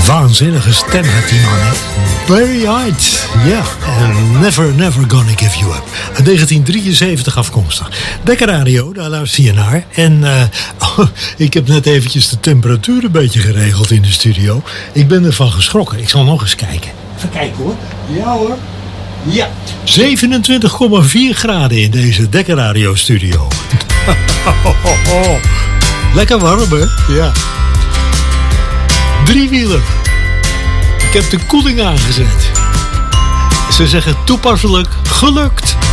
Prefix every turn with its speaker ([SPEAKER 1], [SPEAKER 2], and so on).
[SPEAKER 1] Waanzinnige stem heeft die man, hè? Barry White, ja. En Never, Never Gonna Give You Up. Uit 1973 afkomstig. Dekker Radio, daar luister je naar. En ik heb net eventjes de temperatuur een beetje geregeld in de studio. Ik ben ervan geschrokken. Ik zal nog eens kijken. Even kijken hoor. Ja hoor. Ja. 27,4 graden in deze Dekker Radio studio. Lekker warm, hè? Ja. Driewieler. Ik heb de koeling aangezet. Ze zeggen toepasselijk gelukt.